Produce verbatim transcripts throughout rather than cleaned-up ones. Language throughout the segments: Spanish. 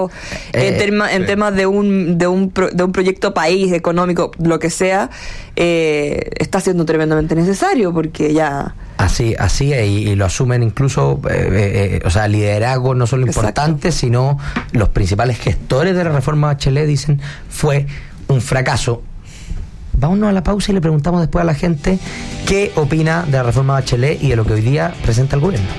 pero eh, en, terma, en sí. temas de un, de, un pro, de un proyecto país, económico, lo que sea, eh, está siendo tremendamente necesario, porque ya... Así, así es, y, y lo asumen incluso, eh, eh, o sea, liderazgos no solo importantes, sino los principales gestores de la reforma Bachelet dicen fue un fracaso. Vámonos a la pausa y le preguntamos después a la gente qué opina de la reforma Bachelet y de lo que hoy día presenta el gobierno.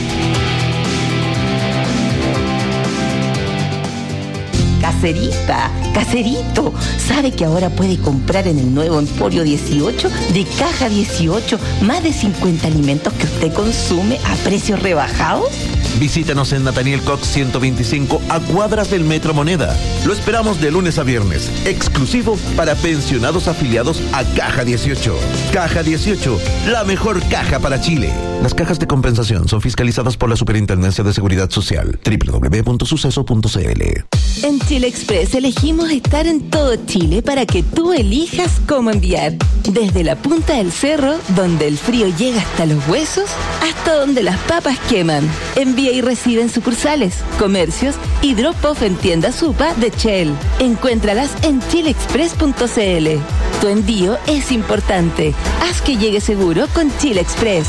Caserita, caserito, ¿sabe que ahora puede comprar en el nuevo Emporio dieciocho de Caja dieciocho más de cincuenta alimentos que usted consume a precios rebajados? Visítanos en Nathaniel Cox ciento veinticinco, a cuadras del Metro Moneda. Lo esperamos de lunes a viernes, exclusivo para pensionados afiliados a Caja dieciocho. Caja dieciocho, la mejor caja para Chile. Las cajas de compensación son fiscalizadas por la Superintendencia de Seguridad Social. doble u doble u doble u punto suceso punto c l. En Chile Express elegimos estar en todo Chile para que tú elijas cómo enviar. Desde la punta del cerro, donde el frío llega hasta los huesos, hasta donde las papas queman. Envía y recibe en sucursales, comercios y drop-off en tiendas Supa de Shell. Encuéntralas en chile express punto c l. Tu envío es importante. Haz que llegue seguro con Chile Express.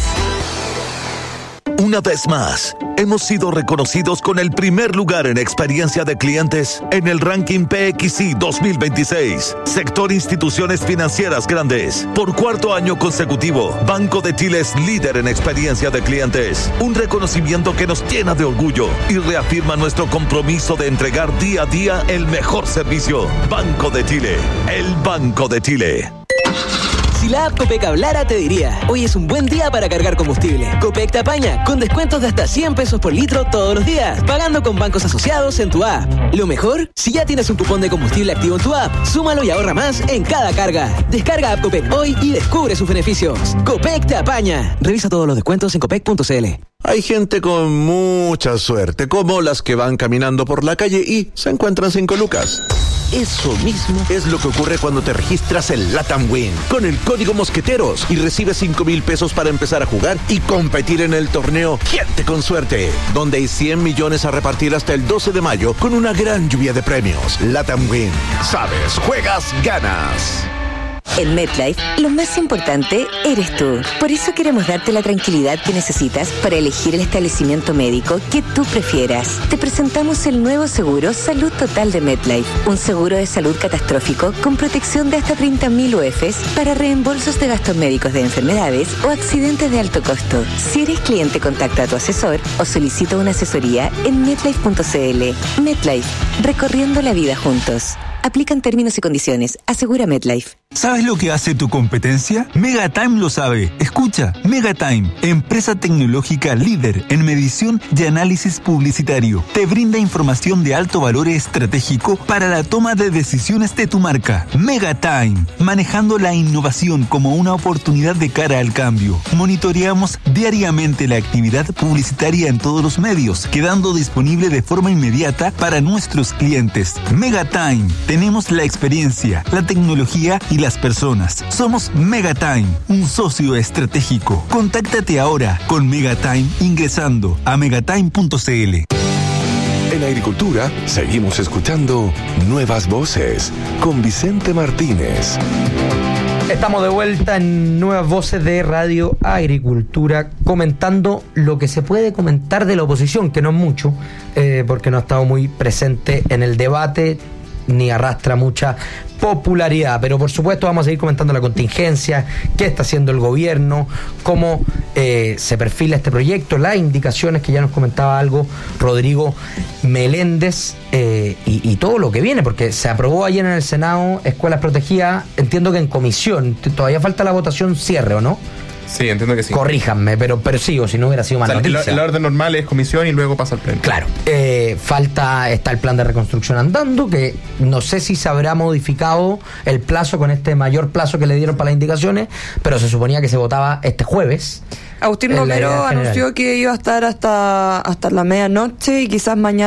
Una vez más, hemos sido reconocidos con el primer lugar en experiencia de clientes en el ranking P X I dos mil veintiséis. Sector Instituciones Financieras Grandes. Por cuarto año consecutivo, Banco de Chile es líder en experiencia de clientes. Un reconocimiento que nos llena de orgullo y reafirma nuestro compromiso de entregar día a día el mejor servicio. Banco de Chile, el Banco de Chile. Si la app Copec hablara, te diría: hoy es un buen día para cargar combustible. Copec te apaña con descuentos de hasta cien pesos por litro todos los días, pagando con bancos asociados en tu app. Lo mejor, si ya tienes un cupón de combustible activo en tu app, súmalo y ahorra más en cada carga. Descarga app Copec hoy y descubre sus beneficios. Copec te apaña. Revisa todos los descuentos en copec punto c l. Hay gente con mucha suerte, como las que van caminando por la calle y se encuentran cinco lucas. Eso mismo es lo que ocurre cuando te registras en Latam Win con el código Mosqueteros y recibes cinco mil pesos para empezar a jugar y competir en el torneo Gente con Suerte, donde hay cien millones a repartir hasta el doce de mayo con una gran lluvia de premios. Latam Win. Sabes, juegas, ganas. En MetLife, lo más importante eres tú. Por eso queremos darte la tranquilidad que necesitas para elegir el establecimiento médico que tú prefieras. Te presentamos el nuevo seguro Salud Total de MetLife, un seguro de salud catastrófico con protección de hasta treinta mil U Fs para reembolsos de gastos médicos de enfermedades o accidentes de alto costo. Si eres cliente, contacta a tu asesor o solicita una asesoría en metlife punto c l. MetLife, recorriendo la vida juntos. Aplican términos y condiciones. Asegura MetLife. ¿Sabes lo que hace tu competencia? Megatime lo sabe. Escucha, Megatime, empresa tecnológica líder en medición y análisis publicitario. Te brinda información de alto valor estratégico para la toma de decisiones de tu marca. Megatime, manejando la innovación como una oportunidad de cara al cambio. Monitoreamos diariamente la actividad publicitaria en todos los medios, quedando disponible de forma inmediata para nuestros clientes. Megatime, tenemos la experiencia, la tecnología y las personas. Somos Megatime, un socio estratégico. Contáctate ahora con Megatime ingresando a megatime punto c l. En Agricultura seguimos escuchando Nuevas Voces con Vicente Martínez. Estamos de vuelta en Nuevas Voces de Radio Agricultura, comentando lo que se puede comentar de la oposición, que no es mucho, eh, porque no ha estado muy presente en el debate ni arrastra mucha popularidad, pero por supuesto vamos a seguir comentando la contingencia, qué está haciendo el gobierno, cómo eh, se perfila este proyecto, las indicaciones que ya nos comentaba algo Rodrigo Meléndez, eh, y, y todo lo que viene, porque se aprobó ayer en el Senado Escuelas Protegidas, entiendo que en comisión, todavía falta la votación cierre, ¿o no? Sí, entiendo que sí. Corríjanme, pero, pero sí, o si no hubiera sido más o sea, noticia. El, el orden normal es comisión y luego pasa al pleno. Claro. Eh, falta, está el plan de reconstrucción andando, que no sé si se habrá modificado el plazo con este mayor plazo que le dieron para las indicaciones, pero se suponía que se votaba este jueves. Agustín Romero anunció que iba a estar hasta, hasta la medianoche y quizás mañana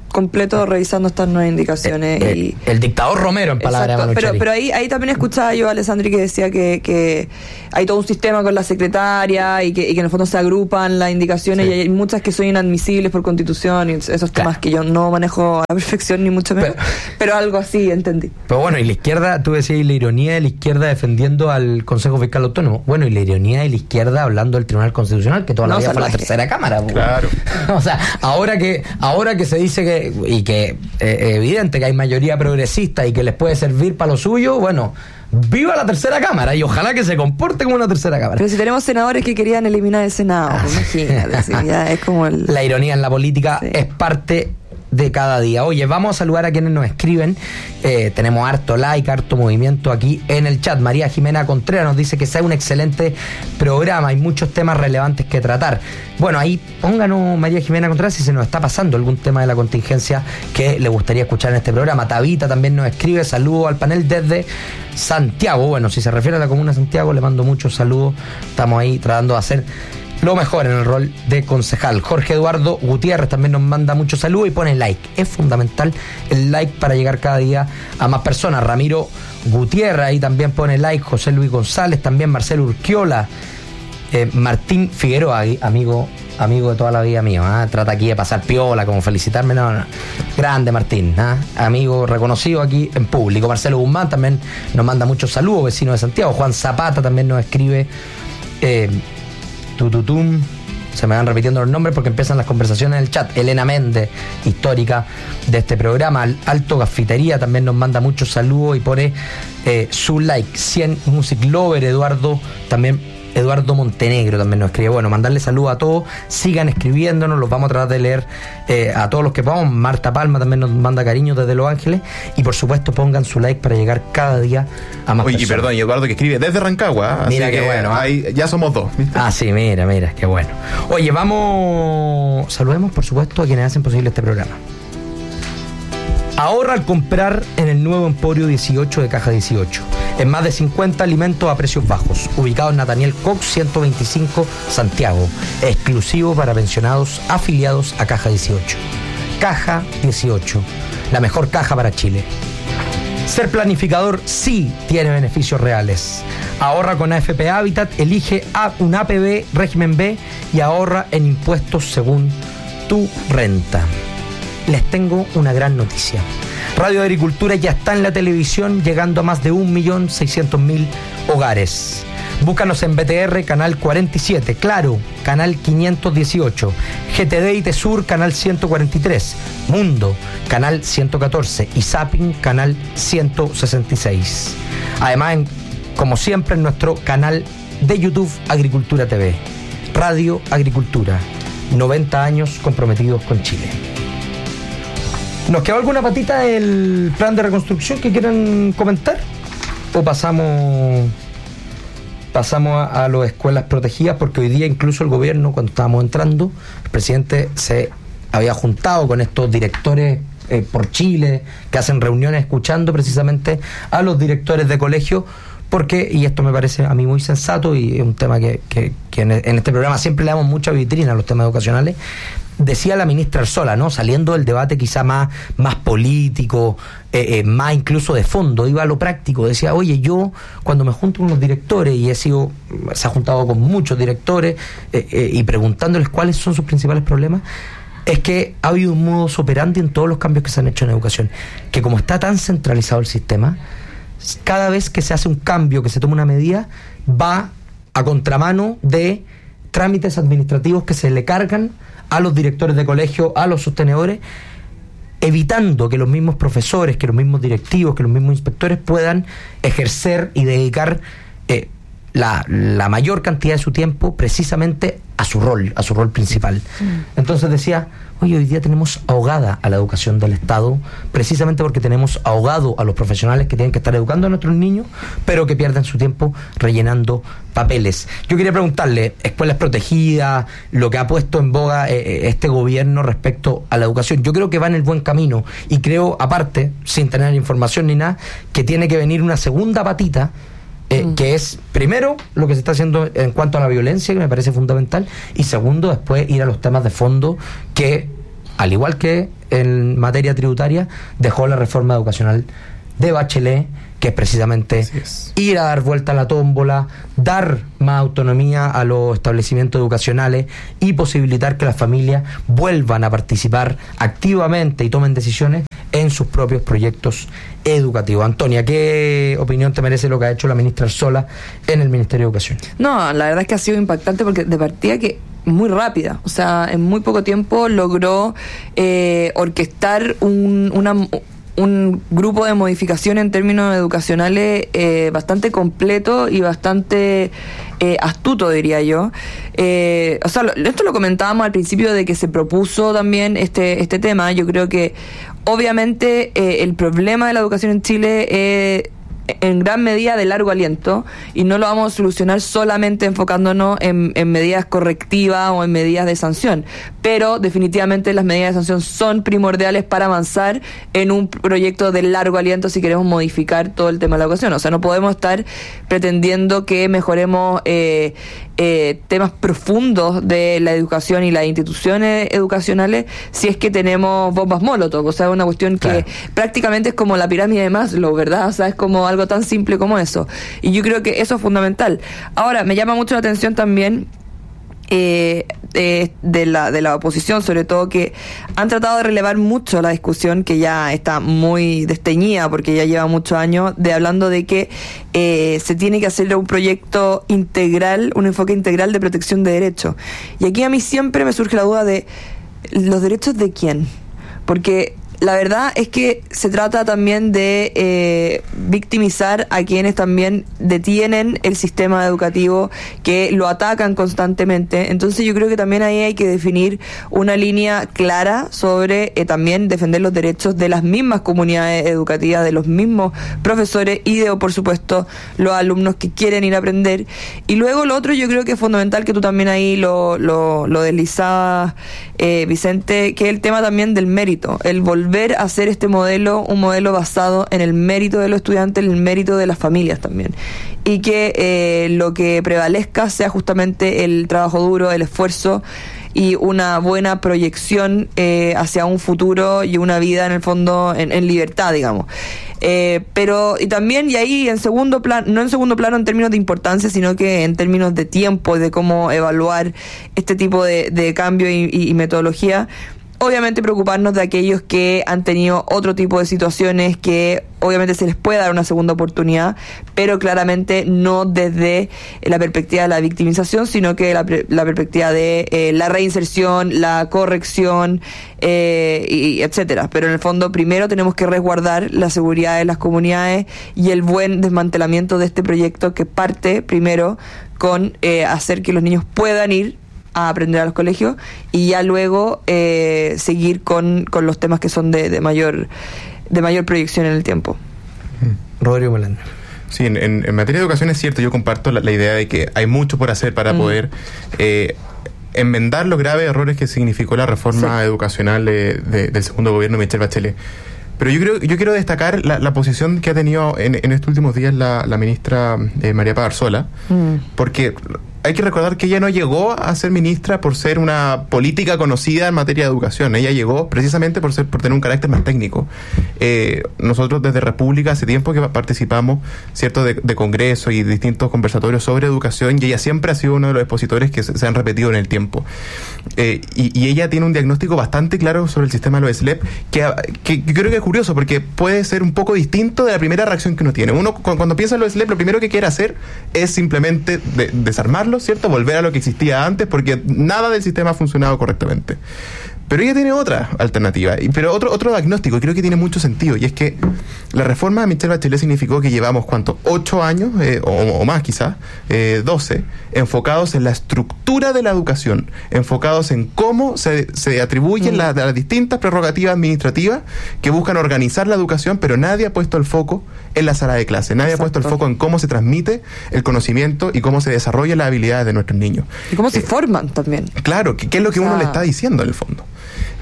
completo revisando estas nuevas indicaciones. El, y el dictador Romero, en palabras de Manu pero, Chari. pero ahí, ahí también escuchaba yo a Alessandri que decía que, que hay todo un sistema con la secretaria y que, y que en el fondo se agrupan las indicaciones, sí, y hay muchas que son inadmisibles por constitución y esos temas, claro, que yo no manejo a la perfección ni mucho menos, pero, pero algo así entendí. Pero bueno, y la izquierda, tú decías, y la ironía de la izquierda defendiendo al Consejo Fiscal Autónomo. Bueno, y la ironía de la izquierda hablando del Tribunal Constitucional, que toda la no, vida fue la tercera cámara. Claro. O sea, ahora que ahora que se dice que, y que eh, evidente que hay mayoría progresista y que les puede servir para lo suyo, bueno, viva la tercera cámara y ojalá que se comporte como una tercera cámara. Pero si tenemos senadores que querían eliminar el Senado, ah, imagínate, sí, ya es como el... La ironía en la política, sí, es parte de cada día. Oye, vamos a saludar a quienes nos escriben. Eh, tenemos harto like, harto movimiento aquí en el chat. María Jimena Contreras nos dice que sea un excelente programa, hay muchos temas relevantes que tratar. Bueno, ahí pónganos, María Jimena Contreras, si se nos está pasando algún tema de la contingencia que le gustaría escuchar en este programa. Tabita también nos escribe, saludos al panel desde Santiago. Bueno, si se refiere a la comuna de Santiago, le mando muchos saludos. Estamos ahí tratando de hacer lo mejor en el rol de concejal. Jorge Eduardo Gutiérrez también nos manda muchos saludos y pone like. Es fundamental el like para llegar cada día a más personas. Ramiro Gutiérrez ahí también pone like. José Luis González, también Marcelo Urquiola, eh, Martín Figueroa, amigo amigo de toda la vida mío, ¿eh? Trata aquí de pasar piola, como felicitarme, no, no. Grande Martín, ¿eh? Amigo reconocido aquí en público. Marcelo Guzmán también nos manda muchos saludos, vecino de Santiago. Juan Zapata también nos escribe. eh, Tututum, se me van repitiendo los nombres porque empiezan las conversaciones en el chat. Elena Méndez, histórica de este programa. Alto Gafitería también nos manda muchos saludos y pone eh, su like. cien Music Lover, Eduardo también. Eduardo Montenegro también nos escribe. Bueno, mandarle saludos a todos, sigan escribiéndonos, los vamos a tratar de leer eh, a todos los que podamos. Marta Palma también nos manda cariño desde Los Ángeles y por supuesto pongan su like para llegar cada día a más Oye, personas. Y perdón, y Eduardo que escribe desde Rancagua, así mira qué que bueno, ahí ¿eh? Ya somos dos, ¿viste? Ah, sí, mira, mira, qué bueno. Oye, vamos, saludemos por supuesto a quienes hacen posible este programa. Ahorra al comprar en el nuevo Emporio dieciocho de Caja dieciocho. En más de cincuenta alimentos a precios bajos. Ubicado en Nathaniel Cox ciento veinticinco, Santiago. Exclusivo para pensionados afiliados a Caja dieciocho. Caja dieciocho. La mejor caja para Chile. Ser planificador sí tiene beneficios reales. Ahorra con A F P Habitat, elige un A P B régimen B y ahorra en impuestos según tu renta. Les tengo una gran noticia. Radio Agricultura ya está en la televisión, llegando a más de un millón seiscientos mil hogares. Búscanos en B T R, canal cuarenta y siete, Claro, canal quinientos dieciocho, G T D y Tesur, canal ciento cuarenta y tres, Mundo, canal ciento catorce y Zapping, canal ciento sesenta y seis. Además, en, como siempre, en nuestro canal de YouTube Agricultura T V. Radio Agricultura, noventa años comprometidos con Chile. ¿Nos quedó alguna patita del plan de reconstrucción que quieran comentar? ¿O pasamos pasamos a, a las escuelas protegidas? Porque hoy día incluso el gobierno, cuando estábamos entrando, el presidente se había juntado con estos directores eh, por Chile, que hacen reuniones escuchando precisamente a los directores de colegio, porque, y esto me parece a mí muy sensato y es un tema que, que, que en, en este programa siempre le damos mucha vitrina a los temas educacionales. Decía la ministra Arzola, ¿no? Saliendo del debate quizá más, más político, eh, eh, más incluso de fondo, iba a lo práctico. Decía, oye, yo cuando me junto con los directores, y he sido, se ha juntado con muchos directores, eh, eh, y preguntándoles cuáles son sus principales problemas, es que ha habido un modus operandi en todos los cambios que se han hecho en educación, que como está tan centralizado el sistema, cada vez que se hace un cambio, que se toma una medida, va a contramano de trámites administrativos que se le cargan a los directores de colegio, a los sostenedores, evitando que los mismos profesores, que los mismos directivos, que los mismos inspectores puedan ejercer y dedicar eh, la, la mayor cantidad de su tiempo precisamente a su rol, a su rol principal. Mm. Entonces decía, oye, hoy día tenemos ahogada a la educación del Estado, precisamente porque tenemos ahogado a los profesionales que tienen que estar educando a nuestros niños, pero que pierden su tiempo rellenando papeles. Yo quería preguntarle, escuelas protegidas, lo que ha puesto en boga eh, este gobierno respecto a la educación. Yo creo que va en el buen camino y creo, aparte, sin tener información ni nada, que tiene que venir una segunda patita, Eh, mm. que es, primero, lo que se está haciendo en cuanto a la violencia, que me parece fundamental, y segundo, después ir a los temas de fondo que al igual que en materia tributaria, dejó la reforma educacional de Bachelet, que es precisamente es. ir a dar vuelta a la tómbola, dar más autonomía a los establecimientos educacionales y posibilitar que las familias vuelvan a participar activamente y tomen decisiones en sus propios proyectos educativos. Antonia, ¿qué opinión te merece lo que ha hecho la ministra Arzola en el Ministerio de Educación? No, la verdad es que ha sido impactante porque de partida que muy rápida, o sea, en muy poco tiempo logró eh, orquestar un, una... un grupo de modificación en términos educacionales eh, bastante completo y bastante eh, astuto, diría yo. Eh, o sea, lo, esto lo comentábamos al principio de que se propuso también este este tema. Yo creo que obviamente eh, el problema de la educación en Chile es eh, en gran medida de largo aliento y no lo vamos a solucionar solamente enfocándonos en, en medidas correctivas o en medidas de sanción, pero definitivamente las medidas de sanción son primordiales para avanzar en un proyecto de largo aliento si queremos modificar todo el tema de la educación. O sea, no podemos estar pretendiendo que mejoremos eh, eh, temas profundos de la educación y las instituciones educacionales si es que tenemos bombas Molotov. O sea, es una cuestión que claro. prácticamente es como la pirámide de Maslow, ¿verdad? O sea, es como algo tan simple como eso. Y yo creo que eso es fundamental. Ahora, me llama mucho la atención también eh, de, de, la, de la oposición, sobre todo, que han tratado de relevar mucho la discusión, que ya está muy desteñida porque ya lleva muchos años, de hablando de que eh, se tiene que hacer un proyecto integral, un enfoque integral de protección de derechos. Y aquí a mí siempre me surge la duda de ¿los derechos de quién? Porque la verdad es que se trata también de eh, victimizar a quienes también detienen el sistema educativo, que lo atacan constantemente. Entonces yo creo que también ahí hay que definir una línea clara sobre eh, también defender los derechos de las mismas comunidades educativas, de los mismos profesores y de, por supuesto, los alumnos que quieren ir a aprender. Y luego lo otro yo creo que es fundamental, que tú también ahí lo, lo, lo deslizabas, eh, Vicente, que es el tema también del mérito, el volver volver a hacer este modelo un modelo basado en el mérito de los estudiantes, en el mérito de las familias también, y que eh, lo que prevalezca sea justamente el trabajo duro, el esfuerzo y una buena proyección eh, hacia un futuro y una vida en el fondo en, en libertad, digamos. Eh, pero y también, y ahí en segundo plano, no en segundo plano en términos de importancia, sino que en términos de tiempo, de cómo evaluar este tipo de, de cambio y, y, y metodología, obviamente preocuparnos de aquellos que han tenido otro tipo de situaciones que obviamente se les puede dar una segunda oportunidad, pero claramente no desde la perspectiva de la victimización, sino que la, la perspectiva de eh, la reinserción, la corrección, eh, y etcétera. Pero en el fondo primero tenemos que resguardar la seguridad de las comunidades y el buen desmantelamiento de este proyecto, que parte primero con eh, hacer que los niños puedan ir a aprender a los colegios y ya luego eh, seguir con, con los temas que son de, de mayor de mayor proyección en el tiempo. Rodrigo Melanda. Sí, en, en, en materia de educación es cierto, yo comparto la, la idea de que hay mucho por hacer para mm. poder eh, enmendar los graves errores que significó la reforma sí. educacional de, de, del segundo gobierno de Michelle Bachelet. Pero yo creo, yo quiero destacar la, la posición que ha tenido en, en estos últimos días la, la ministra eh, María Paz Arzola, mm. porque hay que recordar que ella no llegó a ser ministra por ser una política conocida en materia de educación. Ella llegó precisamente por ser por tener un carácter más técnico. Eh, nosotros desde República hace tiempo que participamos, cierto, de, de congresos y distintos conversatorios sobre educación, y ella siempre ha sido uno de los expositores que se, se han repetido en el tiempo. Eh, y, y ella tiene un diagnóstico bastante claro sobre el sistema de los S L E P, que, que, que creo que es curioso, porque puede ser un poco distinto de la primera reacción que uno tiene. Uno, cuando, cuando piensa en los S L E P, lo primero que quiere hacer es simplemente de, desarmarlo, ¿cierto? Volver a lo que existía antes, porque nada del sistema ha funcionado correctamente. Pero ella tiene otra alternativa, pero otro otro diagnóstico, creo que tiene mucho sentido, y es que la reforma de Michelle Bachelet significó que llevamos, ¿cuánto? Ocho años, eh, o, o más quizás, eh, doce, enfocados en la estructura de la educación, enfocados en cómo se, se atribuyen mm. las, las distintas prerrogativas administrativas que buscan organizar la educación, pero nadie ha puesto el foco en la sala de clase, nadie Exacto. ha puesto el foco en cómo se transmite el conocimiento y cómo se desarrollan las habilidades de nuestros niños. Y cómo se eh, forman también. Claro, ¿qué, qué es lo que o sea, uno le está diciendo en el fondo?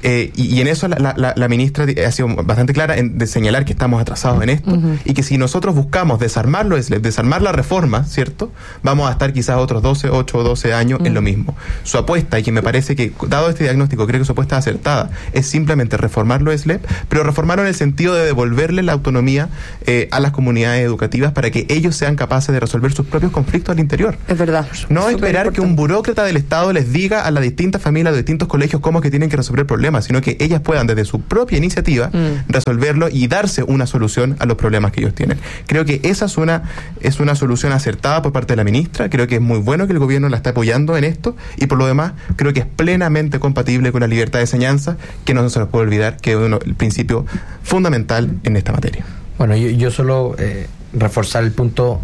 Eh, y, y en eso la, la, la ministra ha sido bastante clara en de señalar que estamos atrasados en esto uh-huh. y que si nosotros buscamos desarmar los S L E P, desarmar la reforma, ¿cierto? Vamos a estar quizás otros doce, ocho o doce años uh-huh. en lo mismo. Su apuesta, y que me parece que, dado este diagnóstico, creo que su apuesta es acertada, es simplemente reformar los S L E P, pero reformarlo en el sentido de devolverle la autonomía eh, a las comunidades educativas para que ellos sean capaces de resolver sus propios conflictos al interior. Es verdad. No esperar que un burócrata del Estado les diga a las distintas familias, a los distintos colegios cómo es que tienen que resolver problemas, sino que ellas puedan desde su propia iniciativa mm. resolverlo y darse una solución a los problemas que ellos tienen. Creo que esa es una, es una solución acertada por parte de la ministra. Creo que es muy bueno que el gobierno la esté apoyando en esto, y por lo demás creo que es plenamente compatible con la libertad de enseñanza, que no se nos puede olvidar que es uno, el principio fundamental en esta materia. Bueno, yo, yo solo eh, reforzar el punto.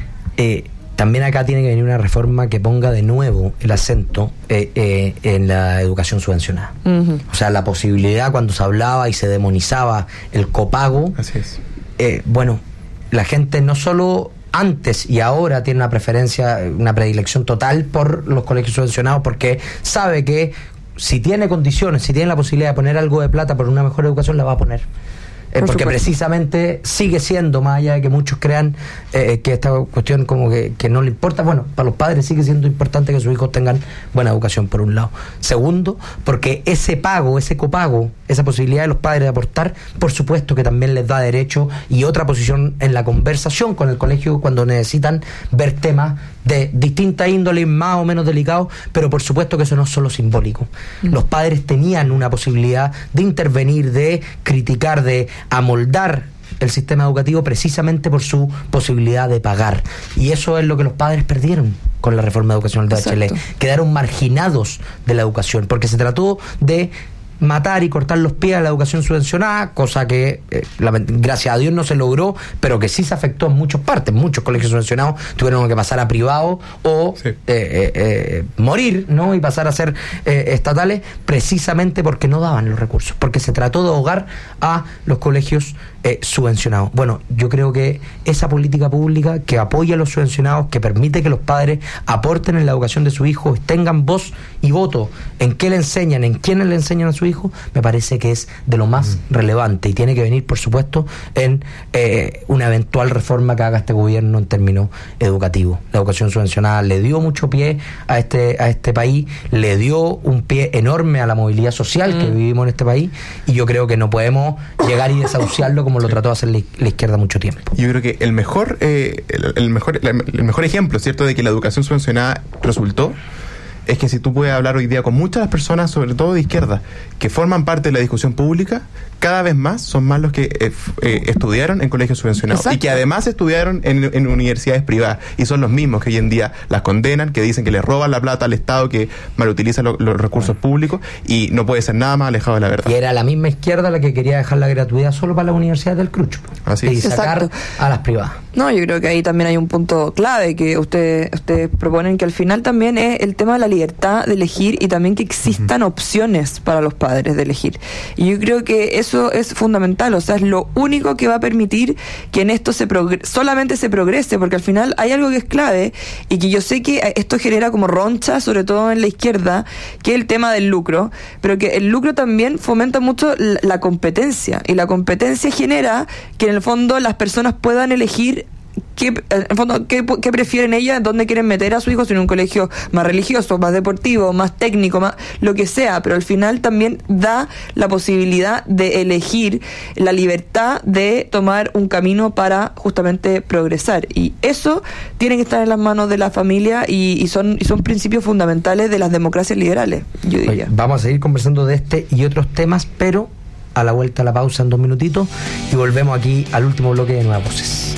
Eh, también acá tiene que venir una reforma que ponga de nuevo el acento eh, eh, en la educación subvencionada. Uh-huh. O sea, la posibilidad, cuando se hablaba y se demonizaba el copago. Así es. Eh, bueno, la gente no solo antes y ahora tiene una preferencia, una predilección total por los colegios subvencionados, porque sabe que si tiene condiciones, si tiene la posibilidad de poner algo de plata por una mejor educación, la va a poner. Eh, porque supuesto. Precisamente sigue siendo, más allá de que muchos crean eh, que esta cuestión como que, que no le importa, bueno, para los padres sigue siendo importante que sus hijos tengan buena educación, por un lado. Segundo, porque ese pago, ese copago, esa posibilidad de los padres de aportar, por supuesto que también les da derecho y otra posición en la conversación con el colegio cuando necesitan ver temas de distinta índole, más o menos delicados, pero por supuesto que eso no es solo simbólico. Mm. Los padres tenían una posibilidad de intervenir, de criticar, de amoldar el sistema educativo precisamente por su posibilidad de pagar. Y eso es lo que los padres perdieron con la reforma educacional de Bachelet. Quedaron marginados de la educación, porque se trató de matar y cortar los pies a la educación subvencionada, cosa que eh, la, gracias a Dios no se logró, pero que sí se afectó en muchas partes. Muchos colegios subvencionados tuvieron que pasar a privado o sí. eh, eh, eh, morir, ¿no? Y pasar a ser eh, estatales, precisamente porque no daban los recursos, porque se trató de ahogar a los colegios eh, subvencionados. Bueno, yo creo que esa política pública que apoya a los subvencionados, que permite que los padres aporten en la educación de sus hijos, tengan voz y voto en qué le enseñan, en quiénes le enseñan a su hijo, me parece que es de lo más mm. relevante, y tiene que venir, por supuesto, en eh, una eventual reforma que haga este gobierno en términos educativos. La educación subvencionada le dio mucho pie a este a este país, le dio un pie enorme a la movilidad social mm. que vivimos en este país, y yo creo que no podemos llegar y desahuciarlo como lo trató de hacer la, la izquierda mucho tiempo. Yo creo que el mejor eh, el, el mejor el mejor ejemplo, ¿cierto?, de que la educación subvencionada resultó es que si tú puedes hablar hoy día con muchas de las personas, sobre todo de izquierda, que forman parte de la discusión pública, cada vez más son más los que eh, eh, estudiaron en colegios subvencionados. Exacto. Y que además estudiaron en, en universidades privadas, y son los mismos que hoy en día las condenan, que dicen que les roban la plata al Estado, que malutiliza lo, los recursos bueno. públicos, y no puede ser nada más alejado de la verdad. Y era la misma izquierda la que quería dejar la gratuidad solo para las universidades del Crucho. Así es. Y sacar Exacto. a las privadas. No, yo creo que ahí también hay un punto clave que ustedes ustedes proponen, que al final también es el tema de la libertad de elegir, y también que existan uh-huh. opciones para los padres de elegir. Y yo creo que eso es fundamental, o sea, es lo único que va a permitir que en esto se progre- solamente se progrese, porque al final hay algo que es clave, y que yo sé que esto genera como roncha, sobre todo en la izquierda, que es el tema del lucro, pero que el lucro también fomenta mucho la, la competencia, y la competencia genera que en el fondo las personas puedan elegir ¿Qué, en el fondo, ¿qué, qué prefieren ellas? ¿Dónde quieren meter a su hijo? Si en un colegio más religioso, más deportivo, más técnico, más lo que sea, pero al final también da la posibilidad de elegir, la libertad de tomar un camino para justamente progresar, y eso tiene que estar en las manos de la familia, y, y son y son principios fundamentales de las democracias liberales, yo diría. Oye, vamos a seguir conversando de este y otros temas, pero a la vuelta a la pausa en dos minutitos, y volvemos aquí al último bloque de Nuevas Voces.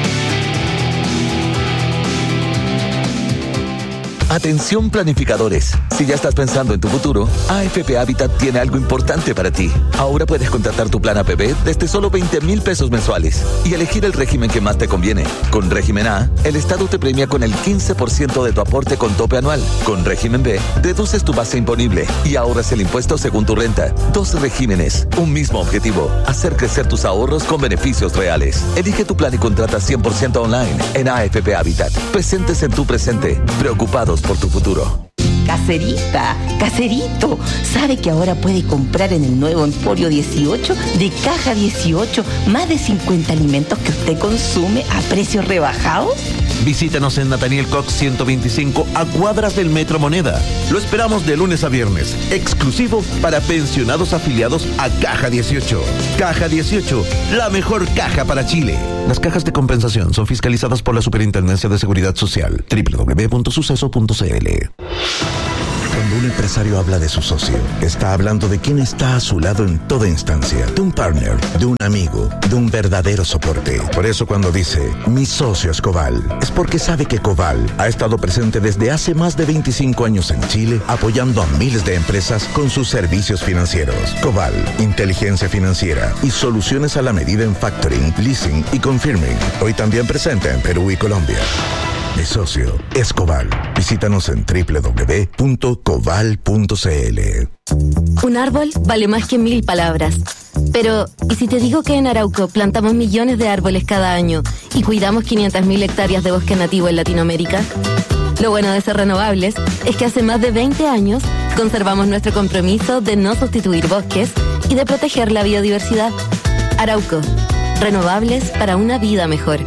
Atención planificadores, si ya estás pensando en tu futuro, A F P Habitat tiene algo importante para ti. Ahora puedes contratar tu plan A P B desde solo veinte mil pesos mensuales y elegir el régimen que más te conviene. Con régimen A, el Estado te premia con el quince por ciento de tu aporte con tope anual. Con régimen B, deduces tu base imponible y ahorras el impuesto según tu renta. Dos regímenes, un mismo objetivo: hacer crecer tus ahorros con beneficios reales. Elige tu plan y contrata cien por ciento online en A F P Habitat. Presentes en tu presente, preocupados por tu futuro. Casa caserita, caserito. ¿Sabe que ahora puede comprar en el nuevo Emporio dieciocho de Caja dieciocho más de cincuenta alimentos que usted consume a precios rebajados? Visítanos en Nathaniel Cox ciento veinticinco a cuadras del Metro Moneda. Lo esperamos de lunes a viernes, exclusivo para pensionados afiliados a Caja dieciocho. Caja dieciocho, la mejor caja para Chile. Las cajas de compensación son fiscalizadas por la Superintendencia de Seguridad Social. doble u doble u doble u punto suceso punto c l. Cuando un empresario habla de su socio, está hablando de quien está a su lado en toda instancia, de un partner, de un amigo, de un verdadero soporte. Por eso cuando dice, mi socio es Coval, es porque sabe que Coval ha estado presente desde hace más de veinticinco años en Chile, apoyando a miles de empresas con sus servicios financieros. Coval, inteligencia financiera y soluciones a la medida en factoring, leasing y confirming. Hoy también presente en Perú y Colombia. Mi socio es Coval. Visítanos en doble u doble u doble u punto coval punto c l. Un árbol vale más que mil palabras. Pero, ¿y si te digo que en Arauco plantamos millones de árboles cada año y cuidamos quinientas mil hectáreas de bosque nativo en Latinoamérica? Lo bueno de ser renovables es que hace más de veinte años conservamos nuestro compromiso de no sustituir bosques y de proteger la biodiversidad. Arauco, renovables para una vida mejor.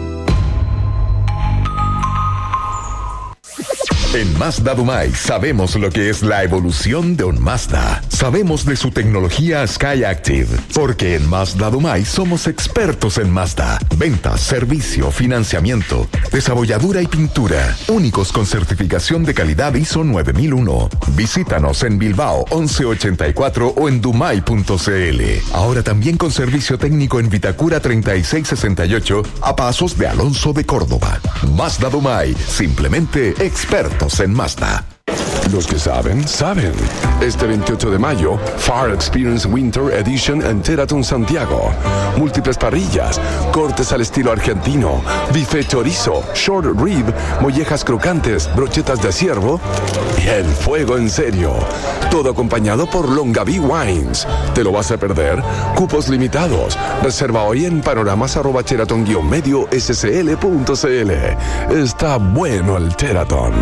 En Mazda Dumay sabemos lo que es la evolución de un Mazda. Sabemos de su tecnología SkyActiv, porque en Mazda Dumay somos expertos en Mazda. Ventas, servicio, financiamiento, desabolladura y pintura. Únicos con certificación de calidad I S O nueve mil uno. Visítanos en Bilbao once ochenta y cuatro o en dumay punto c l. Ahora también con servicio técnico en Vitacura treinta y seis sesenta y ocho a pasos de Alonso de Córdoba. Mazda Dumay, simplemente expertos en Mazda. Los que saben, saben. Este veintiocho de mayo, Far Experience Winter Edition en Teraton Santiago. Múltiples parrillas, cortes al estilo argentino, bife chorizo, short rib, mollejas crocantes, brochetas de ciervo y el fuego en serio. Todo acompañado por Longaví Wines. ¿Te lo vas a perder? Cupos limitados. Reserva hoy en panoramas arroba teraton guion medio scl punto cl. Está bueno el Teraton.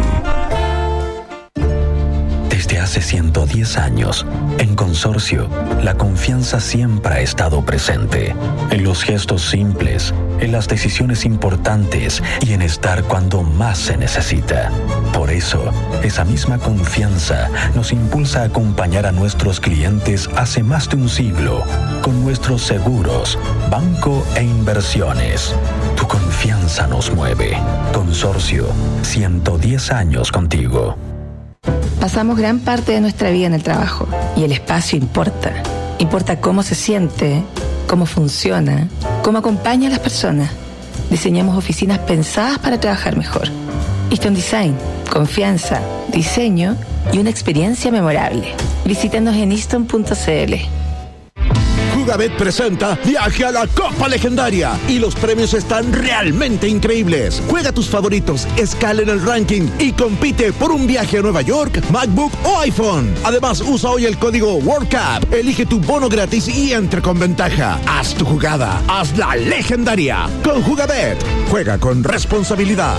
Desde hace ciento diez años, en Consorcio, la confianza siempre ha estado presente. En los gestos simples, en las decisiones importantes y en estar cuando más se necesita. Por eso, esa misma confianza nos impulsa a acompañar a nuestros clientes hace más de un siglo, con nuestros seguros, banco e inversiones. Tu confianza nos mueve. Consorcio, ciento diez años contigo. Pasamos gran parte de nuestra vida en el trabajo y el espacio importa. Importa cómo se siente, cómo funciona, cómo acompaña a las personas. Diseñamos oficinas pensadas para trabajar mejor. Easton Design, confianza, diseño y una experiencia memorable. Visítanos en easton punto c l. Jugabet presenta Viaje a la Copa Legendaria y los premios están realmente increíbles. Juega tus favoritos, escala en el ranking y compite por un viaje a Nueva York, MacBook o iPhone. Además, usa hoy el código World Cup, elige tu bono gratis y entra con ventaja. Haz tu jugada, hazla legendaria. Con Jugabet, juega con responsabilidad.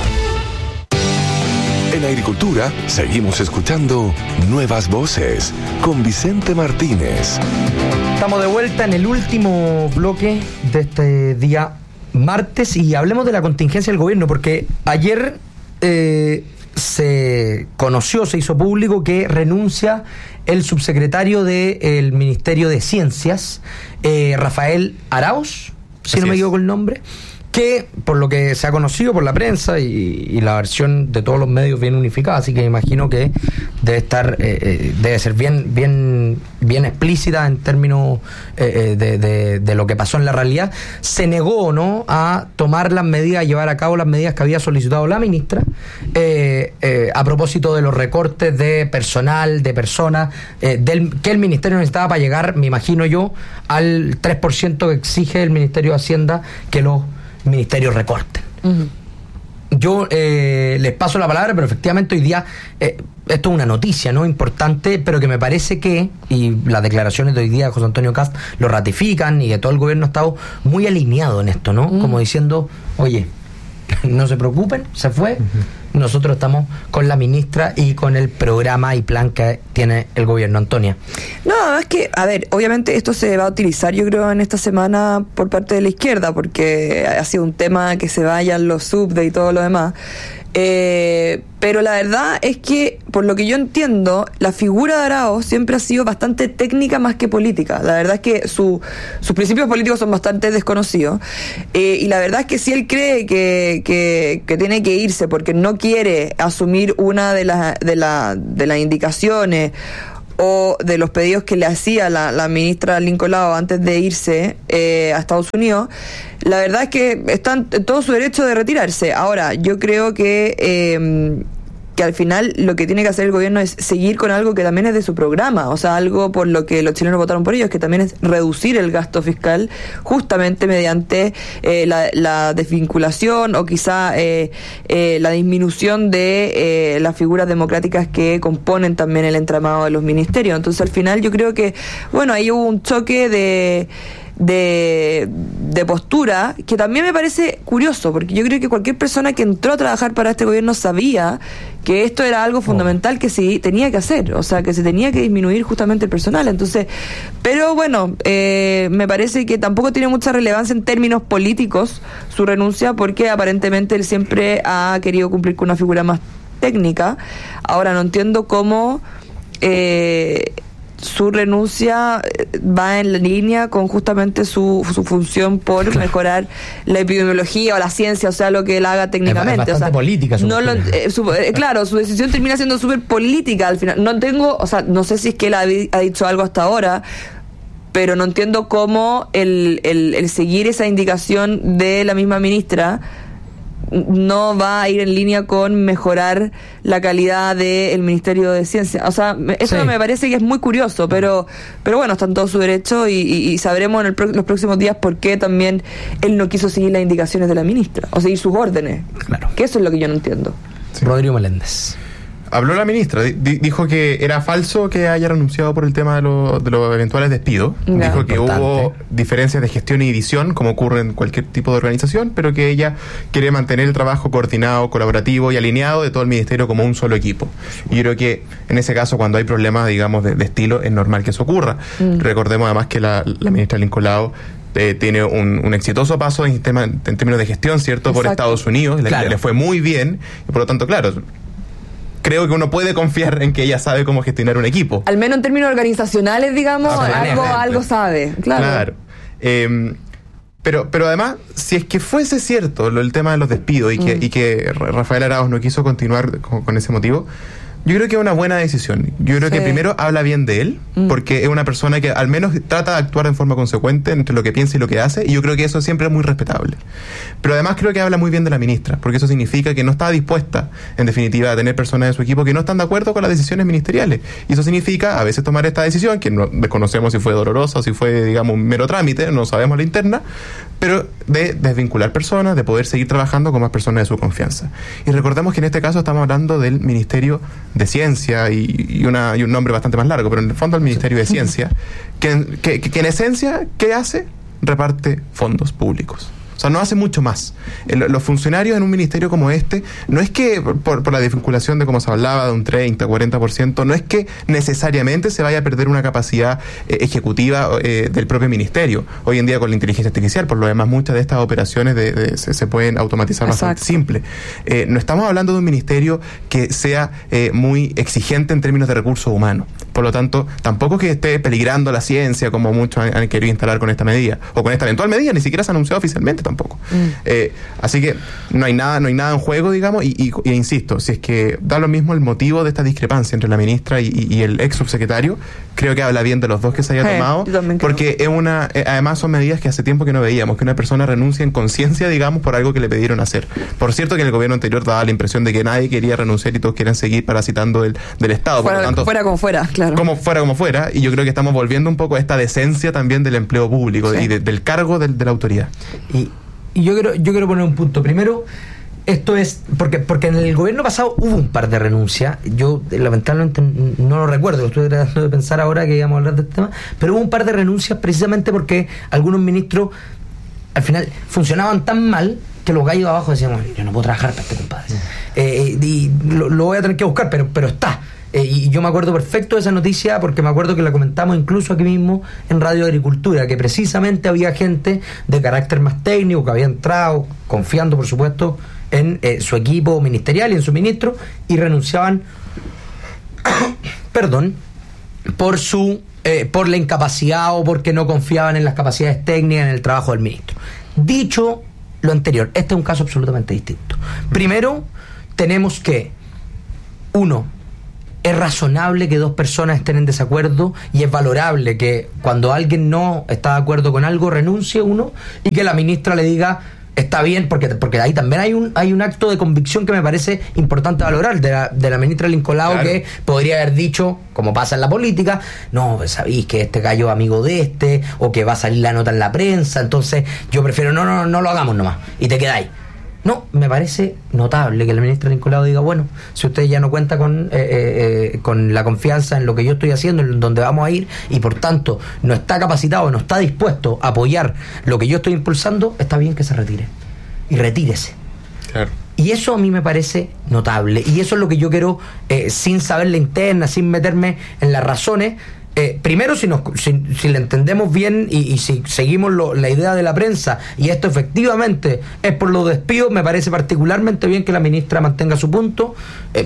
En Agricultura seguimos escuchando Nuevas Voces con Vicente Martínez. Estamos de vuelta en el último bloque de este día martes y hablemos de la contingencia del gobierno, porque ayer eh, se conoció, se hizo público que renuncia el subsecretario del Ministerio de Ciencias, eh, Rafael Arauz, si no me equivoco el nombre, que por lo que se ha conocido por la prensa y, y la versión de todos los medios bien unificada, así que me imagino que debe estar eh, eh, debe ser bien bien bien explícita en términos eh, de, de, de lo que pasó en la realidad. Se negó, ¿no?, a tomar las medidas, a llevar a cabo las medidas que había solicitado la ministra eh, eh, a propósito de los recortes de personal, de personas eh, del, que el ministerio necesitaba para llegar, me imagino yo, al tres por ciento que exige el Ministerio de Hacienda que los ministerios recorten. Uh-huh. Yo eh, les paso la palabra, pero efectivamente hoy día eh, esto es una noticia, ¿no?, importante, pero que me parece que, y las declaraciones de hoy día de José Antonio Kast lo ratifican, y que todo el gobierno ha estado muy alineado en esto, ¿no? Uh-huh. Como diciendo, oye, no se preocupen, se fue. Uh-huh. Nosotros estamos con la ministra y con el programa y plan que tiene el gobierno. Antonia. No, es que, a ver, obviamente esto se va a utilizar, yo creo, en esta semana por parte de la izquierda, porque ha sido un tema que se vayan los subde y todo lo demás. Eh, pero la verdad es que, por lo que yo entiendo, la figura de Arauz siempre ha sido bastante técnica más que política. La verdad es que su, sus principios políticos son bastante desconocidos, eh, y la verdad es que si él cree que, que, que tiene que irse porque no quiere asumir una de las de la, de las indicaciones o de los pedidos que le hacía la, la ministra Lincoln Lao antes de irse eh, a Estados Unidos, la verdad es que está en todo su derecho de retirarse. Ahora, yo creo que eh, que al final lo que tiene que hacer el gobierno es seguir con algo que también es de su programa, o sea, algo por lo que los chilenos votaron por ellos, que también es reducir el gasto fiscal justamente mediante eh, la, la desvinculación o quizá eh, eh, la disminución de eh, las figuras democráticas que componen también el entramado de los ministerios. Entonces, al final yo creo que, bueno, ahí hubo un choque de De, de postura que también me parece curioso, porque yo creo que cualquier persona que entró a trabajar para este gobierno sabía que esto era algo fundamental que sí tenía que hacer, o sea, que se tenía que disminuir justamente el personal. Entonces, pero bueno, eh, me parece que tampoco tiene mucha relevancia en términos políticos su renuncia, porque aparentemente él siempre ha querido cumplir con una figura más técnica. Ahora no entiendo cómo eh, su renuncia va en la línea con justamente su, su función por claro. mejorar la epidemiología o la ciencia, o sea, lo que él haga técnicamente. Es bastante o sea, política su no lo, eh, su, eh, claro, su decisión termina siendo súper política al final. No tengo, o sea, no sé si es que él ha, ha dicho algo hasta ahora, pero no entiendo cómo el, el, el seguir esa indicación de la misma ministra no va a ir en línea con mejorar la calidad del Ministerio de Ciencia. O sea, eso sí. me parece que es muy curioso, pero pero bueno, está en todo su derecho y, y, y sabremos en el pro, los próximos días por qué también él no quiso seguir las indicaciones de la ministra, o seguir sus órdenes. Claro. Que eso es lo que yo no entiendo. Sí. Rodrigo Meléndez. Habló la ministra, di- dijo que era falso que haya renunciado por el tema de, lo, de los eventuales despidos. Ya. Dijo que Importante. hubo diferencias de gestión y visión, como ocurre en cualquier tipo de organización, pero que ella quiere mantener el trabajo coordinado, colaborativo y alineado de todo el ministerio como un solo equipo. Y yo creo que en ese caso, cuando hay problemas, digamos, de, de estilo, es normal que eso ocurra. Mm. Recordemos además que la, la ministra Lincoln Lao Eh, tiene un, un exitoso paso en, tema, en términos de gestión, ¿cierto? Exacto. Por Estados Unidos, claro. le, le fue muy bien, y por lo tanto, claro, creo que uno puede confiar en que ella sabe cómo gestionar un equipo. Al menos en términos organizacionales, digamos, algo, algo sabe. Claro. Claro. Eh, pero, pero además, si es que fuese cierto lo, el tema de los despidos y que, mm. y que Rafael Arauz no quiso continuar con, con ese motivo, yo creo que es una buena decisión. Yo creo sí. que primero habla bien de él, mm. porque es una persona que al menos trata de actuar en forma consecuente entre lo que piensa y lo que hace, y yo creo que eso siempre es muy respetable. Pero además creo que habla muy bien de la ministra, porque eso significa que no está dispuesta, en definitiva, a tener personas de su equipo que no están de acuerdo con las decisiones ministeriales. Y eso significa a veces tomar esta decisión, que no desconocemos si fue dolorosa o si fue, digamos, un mero trámite, no sabemos la interna, pero de desvincular personas, de poder seguir trabajando con más personas de su confianza. Y recordemos que en este caso estamos hablando del Ministerio de Ciencia y, y, una, y un nombre bastante más largo, pero en el fondo el Ministerio de Ciencia, que, que, que en esencia, ¿qué hace? Reparte fondos públicos. O sea, no hace mucho más. El, los funcionarios en un ministerio como este, no es que por, por la desvinculación de como se hablaba de un treinta, cuarenta por ciento, no es que necesariamente se vaya a perder una capacidad eh, ejecutiva eh, del propio ministerio. Hoy en día con la inteligencia artificial, por lo demás, muchas de estas operaciones de, de, se, se pueden automatizar Exacto. bastante simple. Eh, no estamos hablando de un ministerio que sea eh, muy exigente en términos de recursos humanos. Por lo tanto, tampoco que esté peligrando la ciencia como muchos han, han querido instalar con esta medida, o con esta eventual medida, ni siquiera se ha anunciado oficialmente tampoco. Mm. Eh, así que no hay nada, no hay nada en juego, digamos, y, y, y insisto, si es que da lo mismo el motivo de esta discrepancia entre la ministra y, y, y el ex subsecretario, creo que habla bien de los dos que se haya hey, tomado, porque es una, eh, además son medidas que hace tiempo que no veíamos, que una persona renuncia en conciencia, digamos, por algo que le pidieron hacer. Por cierto que en el gobierno anterior daba la impresión de que nadie quería renunciar y todos querían seguir parasitando del, del Estado. Fuera, por lo tanto, fuera como fuera, claro. Como fuera como fuera, y yo creo que estamos volviendo un poco a esta decencia también del empleo público sí. y de, del cargo de, de la autoridad. Y Y yo quiero, yo quiero poner un punto. Primero, esto es porque porque en el gobierno pasado hubo un par de renuncias. Yo lamentablemente no lo recuerdo, lo estoy tratando de pensar ahora que íbamos a hablar de este tema, pero hubo un par de renuncias precisamente porque algunos ministros al final funcionaban tan mal que los gallos de abajo decían, bueno, yo no puedo trabajar para este compadre. Eh, y lo, lo voy a tener que buscar, pero, pero está. Eh, y yo me acuerdo perfecto de esa noticia porque me acuerdo que la comentamos incluso aquí mismo en Radio Agricultura, que precisamente había gente de carácter más técnico que había entrado, confiando por supuesto en eh, su equipo ministerial y en su ministro, y renunciaban perdón por su eh, por la incapacidad o porque no confiaban en las capacidades técnicas en el trabajo del ministro. Dicho lo anterior, este es un caso absolutamente distinto. Primero, tenemos que, uno, es razonable que dos personas estén en desacuerdo y es valorable que cuando alguien no está de acuerdo con algo renuncie uno y que la ministra le diga está bien, porque porque ahí también hay un hay un acto de convicción que me parece importante valorar de la, de la ministra Lincoln Lao, claro, que podría haber dicho, como pasa en la política, no, sabéis que este gallo es amigo de este, o que va a salir la nota en la prensa, entonces yo prefiero no, no, no lo hagamos nomás, y te quedáis. No, me parece notable que la ministra Lincoln Lao diga, bueno, si usted ya no cuenta con eh, eh, con la confianza en lo que yo estoy haciendo, en donde vamos a ir, y por tanto no está capacitado, no está dispuesto a apoyar lo que yo estoy impulsando, está bien que se retire. Y retírese. Claro. Y eso a mí me parece notable. Y eso es lo que yo quiero, eh, sin saber la interna, sin meterme en las razones. Eh, primero, si, nos, si, si le entendemos bien y, y si seguimos lo, la idea de la prensa, y esto efectivamente es por los despidos, me parece particularmente bien que la ministra mantenga su punto. Eh,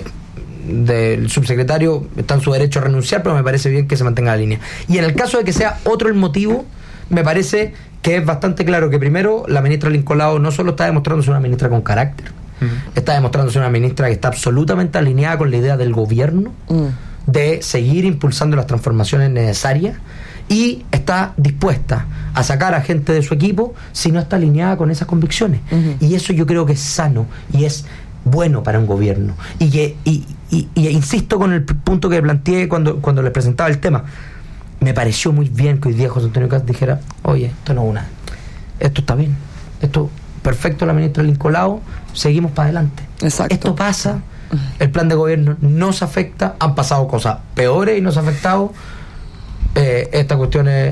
del subsecretario está en su derecho a renunciar, pero me parece bien que se mantenga la línea. Y en el caso de que sea otro el motivo, me parece que es bastante claro que primero la ministra Lincoln Lao no solo está demostrándose una ministra con carácter, uh-huh, está demostrándose una ministra que está absolutamente alineada con la idea del gobierno, uh-huh, de seguir impulsando las transformaciones necesarias, y está dispuesta a sacar a gente de su equipo si no está alineada con esas convicciones. Uh-huh. Y eso yo creo que es sano y es bueno para un gobierno. Y que y, y, y insisto con el punto que planteé cuando, cuando les presentaba el tema. Me pareció muy bien que hoy día José Antonio Cast dijera, oye, esto no es una, esto está bien, esto perfecto, la ministra Lincoln Lao, seguimos para adelante. Exacto. Esto pasa, el plan de gobierno nos afecta, han pasado cosas peores y nos ha afectado. Eh, esta cuestión es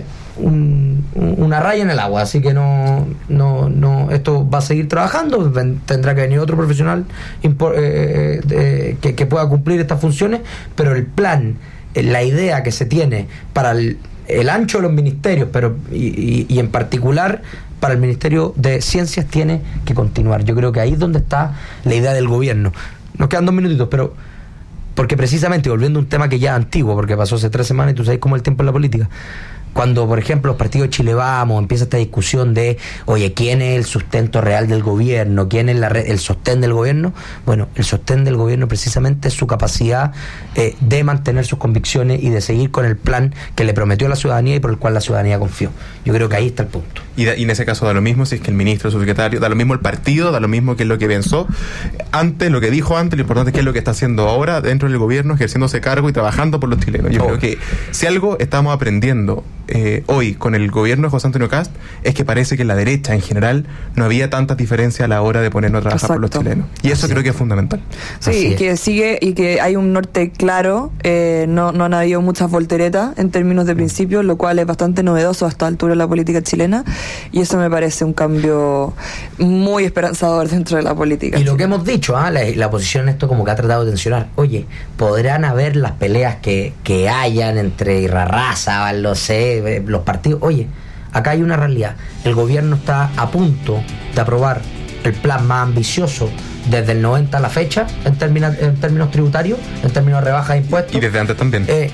un, un, una raya en el agua, así que no, no, no, esto va a seguir trabajando, tendrá que venir otro profesional impor, eh, de, que, que pueda cumplir estas funciones, pero el plan, la idea que se tiene para el, el ancho de los ministerios, pero y, y, y en particular para el Ministerio de Ciencias, tiene que continuar. Yo creo que ahí es donde está la idea del gobierno. Nos quedan dos minutitos, pero porque precisamente, volviendo a un tema que ya es antiguo, porque pasó hace tres semanas y tú sabes cómo es el tiempo en la política, cuando por ejemplo los partidos de Chile Vamos empieza esta discusión de, oye, ¿quién es el sustento real del gobierno? ¿Quién es la red, el sostén del gobierno? Bueno, el sostén del gobierno precisamente es su capacidad eh, de mantener sus convicciones y de seguir con el plan que le prometió a la ciudadanía y por el cual la ciudadanía confió. Yo creo que ahí está el punto. Y, da, y en ese caso da lo mismo si es que el ministro, el subsecretario, da lo mismo el partido, da lo mismo qué es lo que pensó antes, lo que dijo antes, lo importante es qué es lo que está haciendo ahora dentro del gobierno, ejerciéndose cargo y trabajando por los chilenos. Yo oh. creo que si algo estamos aprendiendo Eh, hoy con el gobierno de José Antonio Cast es que parece que en la derecha en general no había tantas diferencias a la hora de ponernos a trabajar Exacto. por los chilenos, y eso Así creo es. que es fundamental. Sí, Así y es. que sigue y que hay un norte claro, eh, no, no han habido muchas volteretas en términos de principios, lo cual es bastante novedoso a esta altura de la política chilena, y eso me parece un cambio muy esperanzador dentro de la política y chilena. Lo que hemos dicho, ¿eh? la, la oposición esto como que ha tratado de tensionar, oye, podrán haber las peleas que, que hayan entre Irarrázaval, lo sé, los partidos. Oye, acá hay una realidad. El gobierno está a punto de aprobar el plan más ambicioso desde el noventa a la fecha en términos, en términos tributarios, en términos de rebaja de impuestos. Y desde antes también. Eh,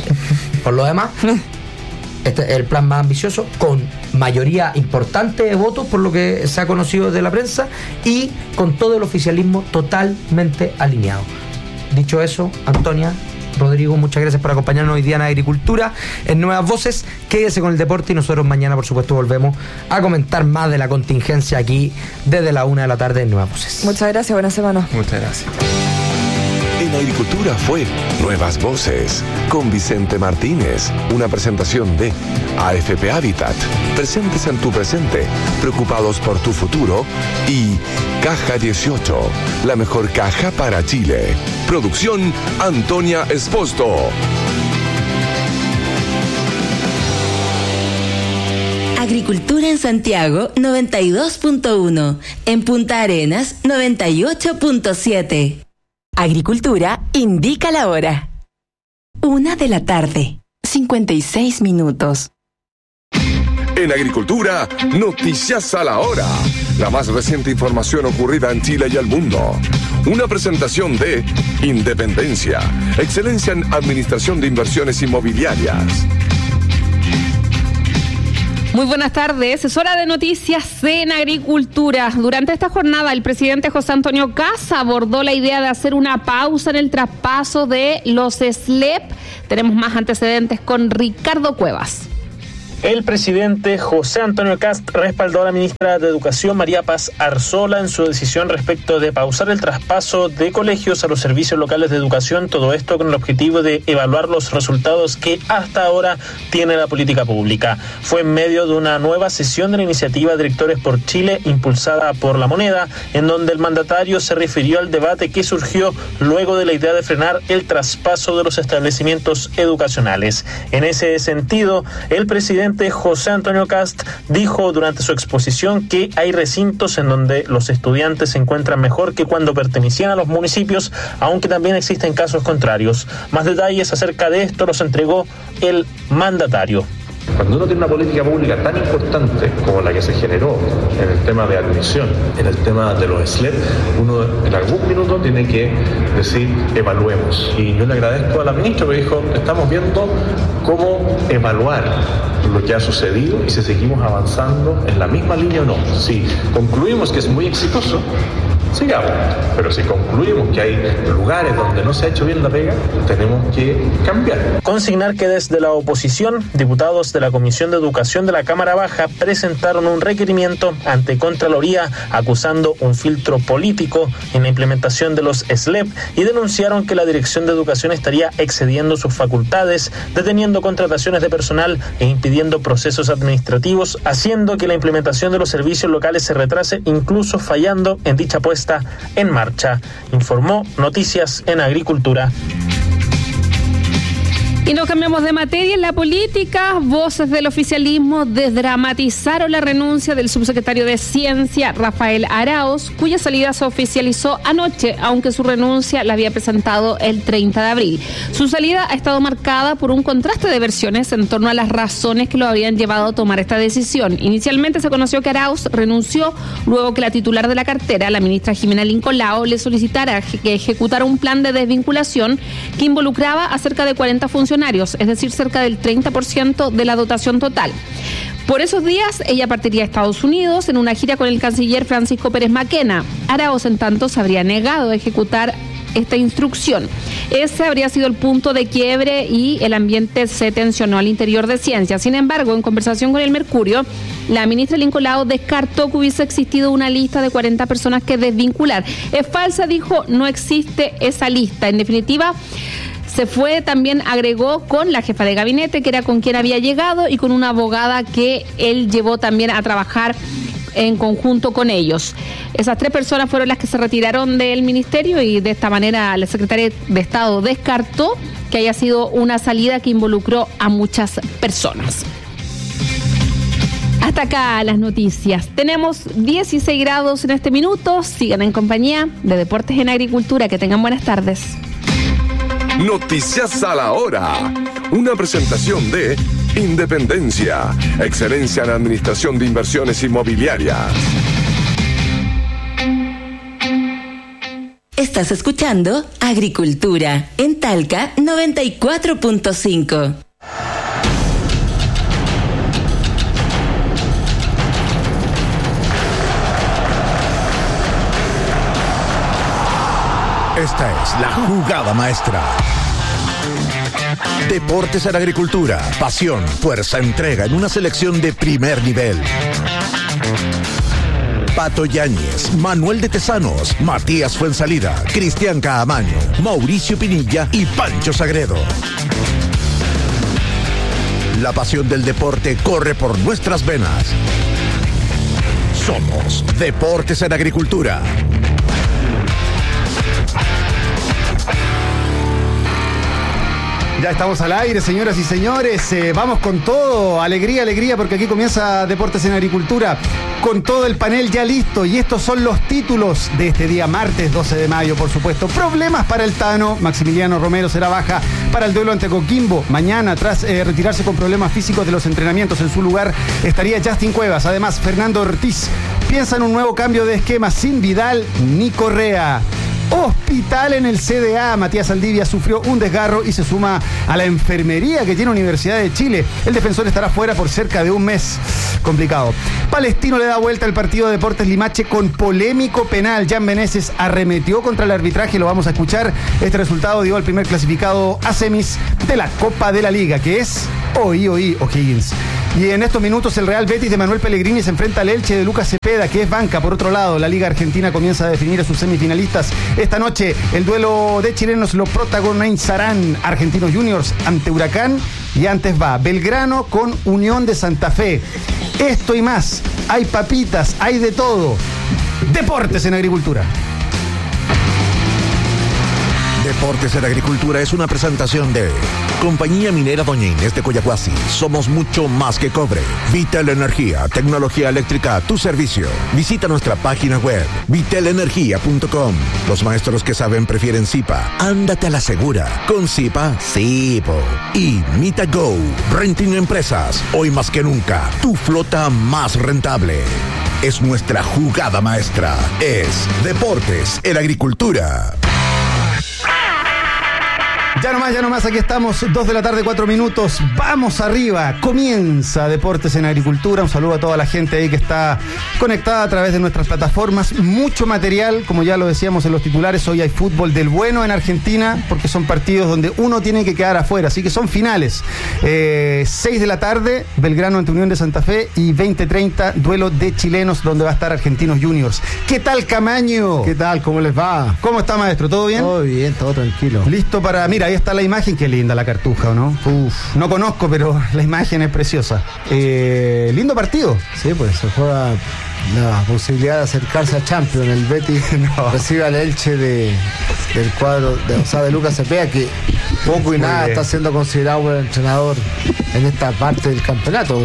por lo demás, este es el plan más ambicioso, con mayoría importante de votos, por lo que se ha conocido desde la prensa, y con todo el oficialismo totalmente alineado. Dicho eso, Antonia, Rodrigo, muchas gracias por acompañarnos hoy día en Agricultura, en Nuevas Voces. Quédese con el deporte y nosotros mañana, por supuesto, volvemos a comentar más de la contingencia aquí desde la una de la tarde en Nuevas Voces. Muchas gracias, buena semana. Muchas gracias. En Agricultura fue Nuevas Voces con Vicente Martínez, una presentación de A F P Habitat, presentes en tu presente, preocupados por tu futuro, y Caja dieciocho, la mejor caja para Chile. Producción Antonia Esposto. Agricultura en Santiago noventa y dos punto uno, en Punta Arenas noventa y ocho punto siete. Agricultura indica la hora. Una de la tarde, cincuenta y seis minutos. En Agricultura, noticias a la hora. La más reciente información ocurrida en Chile y el mundo. Una presentación de Independencia, excelencia en administración de inversiones inmobiliarias. Muy buenas tardes, es hora de noticias en Agricultura. Durante esta jornada, el presidente José Antonio Kast abordó la idea de hacer una pausa en el traspaso de los S L E P. Tenemos más antecedentes con Ricardo Cuevas. El presidente José Antonio Kast respaldó a la ministra de Educación, María Paz Arzola, en su decisión respecto de pausar el traspaso de colegios a los servicios locales de educación, todo esto con el objetivo de evaluar los resultados que hasta ahora tiene la política pública. Fue en medio de una nueva sesión de la iniciativa Directores por Chile, impulsada por La Moneda, en donde el mandatario se refirió al debate que surgió luego de la idea de frenar el traspaso de los establecimientos educacionales. En ese sentido, el presidente José Antonio Kast dijo durante su exposición que hay recintos en donde los estudiantes se encuentran mejor que cuando pertenecían a los municipios, aunque también existen casos contrarios. Más detalles acerca de esto los entregó el mandatario. Cuando uno tiene una política pública tan importante como la que se generó en el tema de admisión, en el tema de los S L E P, uno en algún minuto tiene que decir, evaluemos. Y yo le agradezco a la ministra que dijo, estamos viendo cómo evaluar lo que ha sucedido y si seguimos avanzando en la misma línea o no. Si concluimos que es muy exitoso, sigamos, pero si concluimos que hay lugares donde no se ha hecho bien la pega, tenemos que cambiar. Consignar que desde la oposición, diputados de la Comisión de Educación de la Cámara Baja presentaron un requerimiento ante Contraloría acusando un filtro político en la implementación de los S L E P y denunciaron que la Dirección de Educación estaría excediendo sus facultades, deteniendo contrataciones de personal e impidiendo procesos administrativos, haciendo que la implementación de los servicios locales se retrase, incluso fallando en dicha puesta en marcha, informó Noticias en Agricultura. Y nos cambiamos de materia. En la política, voces del oficialismo desdramatizaron la renuncia del subsecretario de Ciencia, Rafael Arauz, cuya salida se oficializó anoche, aunque su renuncia la había presentado el treinta de abril. Su salida ha estado marcada por un contraste de versiones en torno a las razones que lo habían llevado a tomar esta decisión. Inicialmente se conoció que Arauz renunció luego que la titular de la cartera, la ministra Jimena Lincolao, le solicitara que ejecutara un plan de desvinculación que involucraba a cerca de cuarenta funcionarios, es decir, cerca del treinta por ciento de la dotación total. Por esos días, ella partiría a Estados Unidos en una gira con el canciller Francisco Pérez Maquena. Arauz, en tanto, se habría negado a ejecutar esta instrucción. Ese habría sido el punto de quiebre y el ambiente se tensionó al interior de Ciencia. Sin embargo, en conversación con el Mercurio, la ministra Lincolao descartó que hubiese existido una lista de cuarenta personas que desvincular. Es falsa, dijo, no existe esa lista. En definitiva, se fue, también agregó, con la jefa de gabinete, que era con quien había llegado, y con una abogada que él llevó también a trabajar en conjunto con ellos. Esas tres personas fueron las que se retiraron del ministerio y de esta manera la secretaria de Estado descartó que haya sido una salida que involucró a muchas personas. Hasta acá las noticias. Tenemos dieciséis grados en este minuto. Sigan en compañía de Deportes en Agricultura. Que tengan buenas tardes. Noticias a la hora. Una presentación de Independencia, excelencia en administración de inversiones inmobiliarias. Estás escuchando Agricultura en Talca noventa y cuatro punto cinco. Esta es la jugada maestra. Deportes en Agricultura, pasión, fuerza, entrega en una selección de primer nivel. Pato Yáñez, Manuel de Tesanos, Matías Fuensalida, Cristian Caamaño, Mauricio Pinilla y Pancho Sagredo. La pasión del deporte corre por nuestras venas. Somos Deportes en Agricultura. Ya estamos al aire, señoras y señores. Eh, vamos con todo. Alegría, alegría, porque aquí comienza Deportes en Agricultura. Con todo el panel ya listo. Y estos son los títulos de este día, martes doce de mayo, por supuesto. Problemas para el Tano. Maximiliano Romero será baja para el duelo ante Coquimbo. Mañana, tras eh, retirarse con problemas físicos de los entrenamientos, en su lugar estaría Justin Cuevas. Además, Fernando Ortiz piensa en un nuevo cambio de esquema sin Vidal ni Correa. Hospital en el C D A. Matías Aldivia sufrió un desgarro y se suma a la enfermería que tiene Universidad de Chile. El defensor estará fuera por cerca de un mes. Complicado. Palestino le da vuelta al partido de Deportes Limache con polémico penal. Jan Meneses arremetió contra el arbitraje. Lo vamos a escuchar. Este resultado dio al primer clasificado a semis de la Copa de la Liga, que es hoy, hoy, O'Higgins. Y en estos minutos el Real Betis de Manuel Pellegrini se enfrenta al Elche de Lucas Cepeda, que es banca. Por otro lado, la Liga Argentina comienza a definir a sus semifinalistas. Esta noche el duelo de chilenos lo protagonizarán Argentinos Juniors ante Huracán, y antes va Belgrano con Unión de Santa Fe. Esto y más, hay papitas, hay de todo. Deportes en Agricultura. Deportes en Agricultura es una presentación de Compañía Minera Doña Inés de Coyahuasi. Somos mucho más que cobre. Vitel Energía, tecnología eléctrica a tu servicio. Visita nuestra página web, vitel energía punto com. Los maestros que saben prefieren Zipa. Ándate a la segura. Con Zipa, sí, po. Y MitaGo, Renting Empresas. Hoy más que nunca, tu flota más rentable. Es nuestra jugada maestra. Es Deportes en Agricultura. Ya nomás, ya nomás, aquí estamos, dos de la tarde, cuatro minutos. Vamos arriba, comienza Deportes en Agricultura. Un saludo a toda la gente ahí que está conectada a través de nuestras plataformas. Mucho material, como ya lo decíamos en los titulares. Hoy hay fútbol del bueno en Argentina, porque son partidos donde uno tiene que quedar afuera, así que son finales. Eh, seis de la tarde, Belgrano ante Unión de Santa Fe, y veinte treinta, duelo de chilenos, donde va a estar Argentinos Juniors. ¿Qué tal, Camaño? ¿Qué tal? ¿Cómo les va? ¿Cómo está, maestro? ¿Todo bien? Todo bien, todo tranquilo. Listo para... Mira, ahí está la imagen, qué linda la Cartuja, ¿no? Uf, no conozco, pero la imagen es preciosa. Eh, lindo partido. Sí, pues se juega la posibilidad de acercarse a Champions. El Betis no. recibe al Elche de, del cuadro de, o sea, de Lucas Cepeda, que poco y Muy nada bien. está siendo considerado por el entrenador en esta parte del campeonato.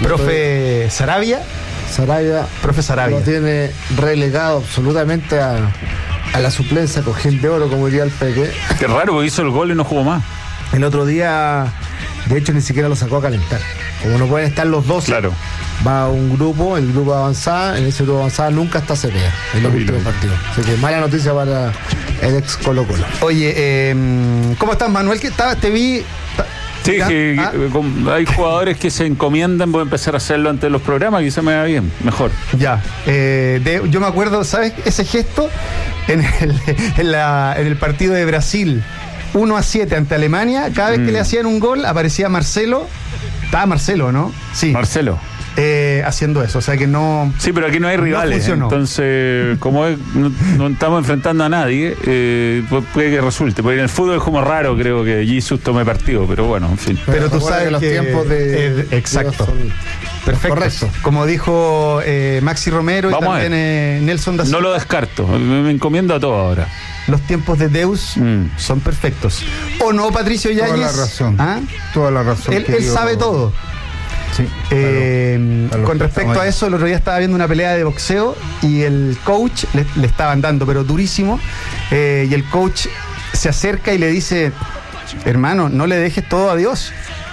Profe Sarabia. Sarabia. Profe Sarabia. Lo tiene relegado absolutamente a... a la suplencia, cojín de oro, como diría el Peque. Qué raro, porque hizo el gol y no jugó más. El otro día, de hecho, ni siquiera lo sacó a calentar. Como no pueden estar los dos, claro. Va un grupo, el grupo avanzada. En ese grupo avanzada nunca está Cepeda en los últimos partidos. Así que mala noticia para el ex Colo Colo. Oye, eh, ¿cómo estás, Manuel? ¿Qué estaba? Te vi... Sí, que, ¿Ah? que hay jugadores que se encomiendan, voy a empezar a hacerlo antes de los programas, quizá me va bien, mejor. Ya, eh, de, yo me acuerdo, ¿sabes? Ese gesto en el, en, la, en el partido de Brasil, uno a siete ante Alemania, cada vez mm. que le hacían un gol aparecía Marcelo, estaba Marcelo, ¿no? Sí. Marcelo. Eh, haciendo eso, o sea que no... Sí, pero aquí no hay rivales, no entonces como es, no, no estamos enfrentando a nadie, eh, puede que resulte, porque en el fútbol es como raro, creo que Jesus tome partido, pero bueno, en fin. Pero, pero tú sabes que los tiempos de... Eh, exacto. Perfecto. Correcto. Como dijo eh, Maxi Romero Vamos y también eh, Nelson da Silva. No lo descarto, me, me encomiendo a todo ahora. Los tiempos de Deus mm. son perfectos. ¿O no, Patricio Yáñez? Toda la razón. ¿Ah? Toda la razón. Él, él sabe todo. Sí, eh, claro, con respecto a eso, el otro día estaba viendo una pelea de boxeo y el coach le, le estaban dando, pero durísimo, eh, y el coach se acerca y le dice: hermano, no le dejes todo a Dios.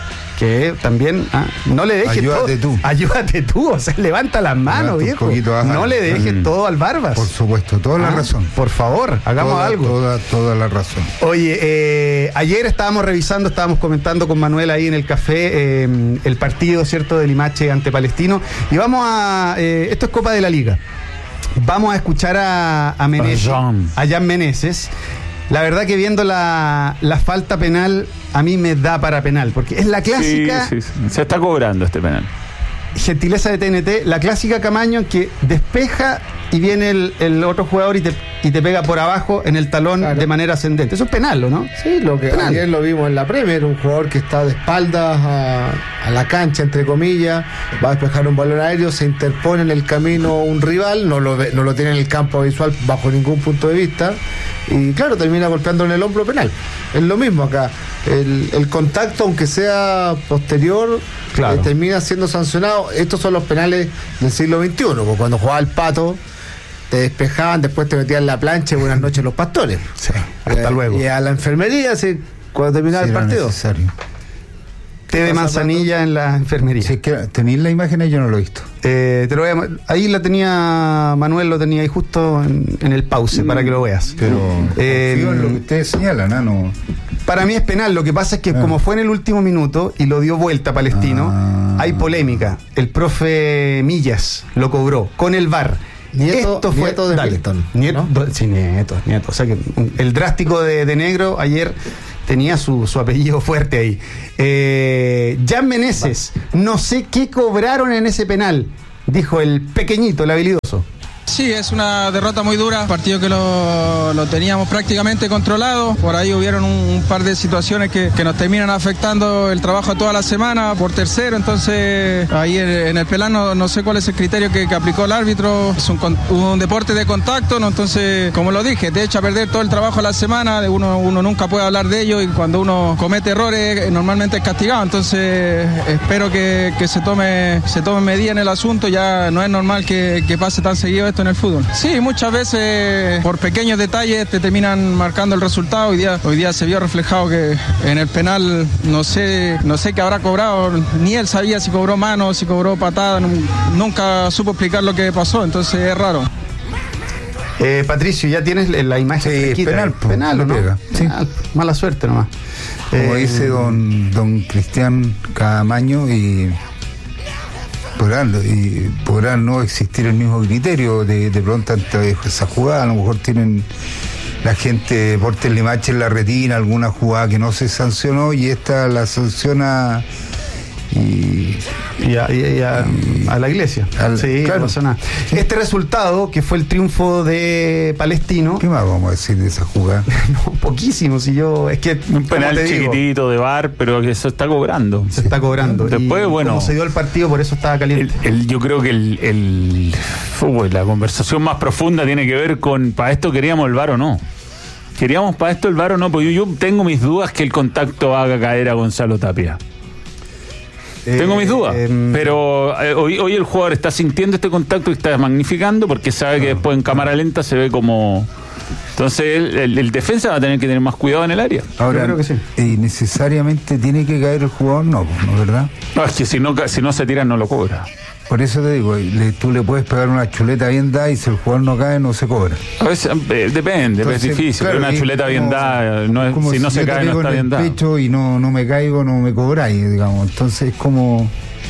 Que también, ah, no le dejes ayúdate todo. tú. Ayúdate tú, o sea, levanta las manos, viejo. No le dejes mm. todo al Barbas. Por supuesto, toda ah, la razón. Por favor, hagamos toda, algo. Toda, toda la razón. Oye, eh, ayer estábamos revisando, estábamos comentando con Manuel ahí en el café eh, el partido, ¿cierto?, de Limache ante Palestino. Y vamos a... Eh, esto es Copa de la Liga. Vamos a escuchar a, a Meneses, a Jan Meneses. La verdad que viendo la, la falta penal, a mí me da para penal, porque es la clásica... Sí, sí, sí. Se está cobrando este penal. Gentileza de T N T, la clásica, Camaño, que despeja y viene el, el otro jugador y te y te pega por abajo en el talón claro. de manera ascendente. Eso es penal, ¿no? Sí, lo que penal. Ayer lo vimos en la Premier, un jugador que está de espaldas a, a la cancha, entre comillas, va a despejar un balón aéreo, se interpone en el camino un rival, no lo, ve, no lo tiene en el campo visual bajo ningún punto de vista, y claro, termina golpeando en el hombro penal. Es lo mismo acá. El, el contacto, aunque sea posterior, claro. eh, termina siendo sancionado. Estos son los penales del siglo veintiuno, porque cuando jugaba el Pato te despejaban, después te metían en la plancha y buenas noches los pastores. Sí, hasta eh, luego. Y a la enfermería, sí, cuando terminaba sí, el partido. Necesario. Té de manzanilla en la enfermería. Si es que tenéis la imagen ahí, yo no lo he visto. Eh, te lo voy a, ahí la tenía Manuel, lo tenía ahí justo en, en el pause mm, para que lo veas. Pero eh, confío en lo que ustedes señalan, ¿ah? No. Para mí es penal, lo que pasa es que ah. como fue en el último minuto y lo dio vuelta Palestino, ah. hay polémica. El profe Millas lo cobró con el V A R. Nieto, Esto fue nieto de Milton, Nieto, ¿no? Sí, nieto, nieto. O sea que el drástico de, de negro ayer tenía su, su apellido fuerte ahí. Eh, Jan Meneses, no sé qué cobraron en ese penal, dijo el pequeñito, el habilidoso. Sí, es una derrota muy dura, partido que lo, lo teníamos prácticamente controlado, por ahí hubieron un, un par de situaciones que, que nos terminan afectando el trabajo toda la semana por tercero, entonces ahí en, en el penal no, no sé cuál es el criterio que, que aplicó el árbitro, es un, un deporte de contacto, ¿no? Entonces, como lo dije, te echa a perder todo el trabajo de la semana, uno, uno nunca puede hablar de ello y cuando uno comete errores normalmente es castigado, entonces espero que, que se tome se tome medida en el asunto, ya no es normal que, que pase tan seguido esto en el fútbol. Sí, muchas veces por pequeños detalles te terminan marcando el resultado. Hoy día, hoy día se vio reflejado que en el penal no sé, no sé qué habrá cobrado, ni él sabía si cobró mano, si cobró patada, nunca supo explicar lo que pasó, entonces es raro. Eh, Patricio, ya tienes la imagen. Sí, penal, po, penal, ¿o no? Pega. Sí. Penal, mala suerte nomás. Como eh, dice don, don Cristian Camaño, y podrán, y podrán no existir el mismo criterio de, de pronto ante esa jugada, a lo mejor tienen la gente porte el Limache en la retina, alguna jugada que no se sancionó y esta la sanciona y, y, a, y a, y a la iglesia. Al, sí, claro. No pasa nada. Sí. Este resultado, que fue el triunfo de Palestino. ¿Qué más vamos a decir de esa jugada? No, poquísimo, si yo. Es que. Un penal chiquitito de V A R, pero que eso está cobrando. Se está cobrando. Después, y bueno. Como se dio el partido, por eso estaba caliente. El, el, yo creo que el, el fútbol, la conversación más profunda tiene que ver con: ¿para esto queríamos el V A R o no? ¿Queríamos para esto el V A R o no? Porque yo, yo tengo mis dudas que el contacto haga caer a Gonzalo Tapia. Eh, Tengo mis dudas, eh, pero eh, hoy, hoy el jugador está sintiendo este contacto y está magnificando porque sabe que después en cámara lenta se ve como... Entonces el, el, el defensa va a tener que tener más cuidado en el área. Ahora, yo creo que sí. ¿Y necesariamente tiene que caer el jugador? No, ¿no, verdad? No, es que si no, si no se tira no lo cobra. Por eso te digo, le, tú le puedes pegar una chuleta bien dada y si el jugador no cae, no se cobra. A veces, eh, depende, Entonces, es difícil. Claro, pero una chuleta como, bien dada, no es, si no si se cae, no está bien dada. Pecho y no, no me caigo, no me cobráis, digamos. Entonces es como...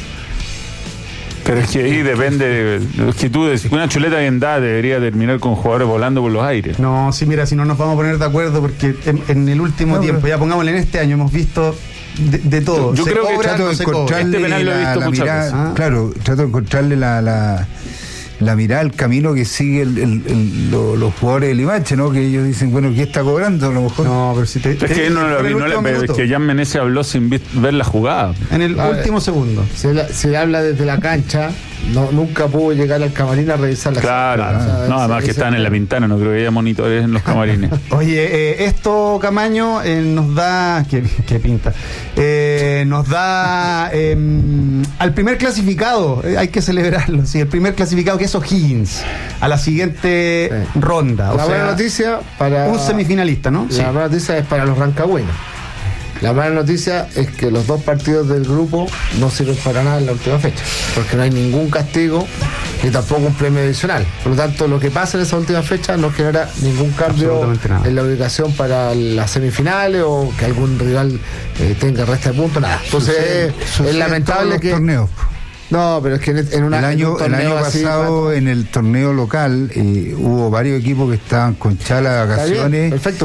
Pero es que ahí depende, es que tú, una chuleta bien dada debería terminar con jugadores volando por los aires. No, sí, mira, si no nos vamos a poner de acuerdo, porque en, en el último no, tiempo, ya pongámosle en este año, hemos visto de, de todo. Yo, yo creo cobra, que trato no de encontrarle este penal lo he visto la, la muchas mirada, veces. ¿Ah? Claro, trato de encontrarle la... la la mirada, el camino que sigue el, el, el, lo, los jugadores del Limache, ¿no? Que ellos dicen, bueno, ¿qué está cobrando? A lo mejor. No, pero si te. Es que no lo vi, no le, es que Jan Meneses habló sin ver la jugada. En el a último ver, segundo. Se, la, se habla desde la cancha, no, nunca pudo llegar al camarín a revisar la Claro, jugada. O sea, no, además ese, que estaban en la Pintana, no creo que haya monitores en los camarines. Oye, eh, esto, Camaño, eh, nos da. ¿Qué, qué pinta? Eh, nos da. Eh, al primer clasificado, eh, hay que celebrarlo, sí, el primer clasificado que es O'Higgins a la siguiente sí. ronda. O la sea, buena noticia para un semifinalista, ¿no? La sí. buena noticia es para los rancagüenos. La mala noticia es que los dos partidos del grupo no sirven para nada en la última fecha, porque no hay ningún castigo ni tampoco un premio adicional. Por lo tanto, lo que pasa en esa última fecha no genera ningún cambio en la ubicación para las semifinales o que algún rival eh, tenga resta de puntos, nada. Entonces sucede, es, sucede es lamentable que... Torneos. No, pero es que en, una, el año, en un el año pasado así, en el torneo local eh, hubo varios equipos que estaban con chala de vacaciones. Perfecto.